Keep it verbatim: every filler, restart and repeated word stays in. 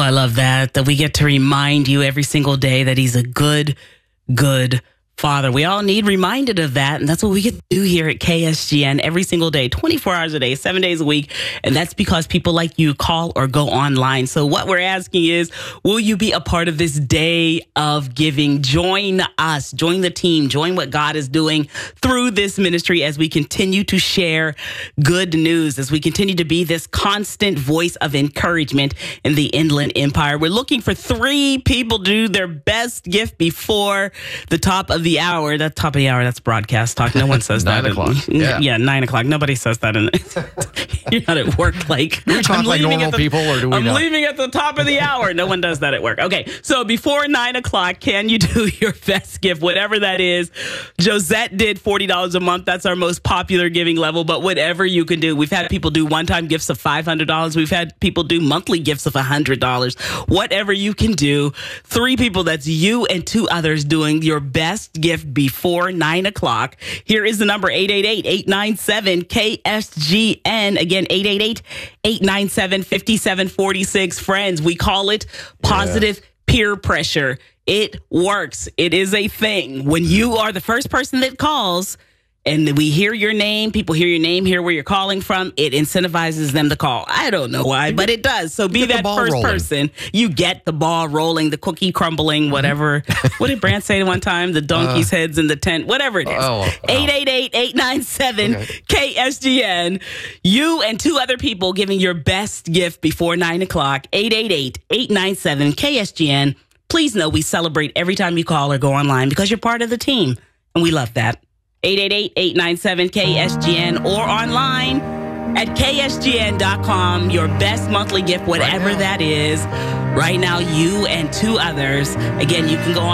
I love that, that we get to remind you every single day that he's a good, good Father. We all need reminded of that, and that's what we get to do here at K S G N every single day, twenty-four hours a day, seven days a week, and that's because people like you call or go online. So what we're asking is, will you be a part of this day of giving? Join us, join the team, join what God is doing through this ministry as we continue to share good news, as we continue to be this constant voice of encouragement in the Inland Empire. We're looking for three people to do their best gift before the top of the hour. That top of the hour, that's broadcast talk. No one says nine that. o'clock. Yeah. yeah, nine o'clock. Nobody says that. In You're not at work like. Do we talk I'm like normal the, people, or do we I'm not? leaving at the top of the hour. No one does that at work. Okay, so before nine o'clock, can you do your best gift, whatever that is? Josette did forty dollars a month. That's our most popular giving level, but whatever you can do. We've had people do one-time gifts of five hundred dollars. We've had people do monthly gifts of one hundred dollars. Whatever you can do. Three people, that's you and two others, doing your best gift before nine o'clock. Here is the number, eight eight eight, eight nine seven, K S G N. Again, eight eight eight, eight nine seven, five seven four six. Friends, we call it positive yeah. peer pressure. It works. It is a thing. When you are the first person that calls, and we hear your name, people hear your name, hear where you're calling from, it incentivizes them to call. I don't know why, but it does. So be that first rolling. person. You get the ball rolling, the cookie crumbling, whatever. What did Brant say one time? The donkey's uh, heads in the tent, whatever it is. Oh, eight eight eight, eight nine seven, K S G N. You and two other people giving your best gift before nine o'clock. eight eight eight, eight nine seven, K S G N. Please know we celebrate every time you call or go online because you're part of the team, and we love that. eight eight eight, eight nine seven, K S G N or online at K S G N dot com. Your best monthly gift, whatever right that is. Right now, you and two others. Again, you can go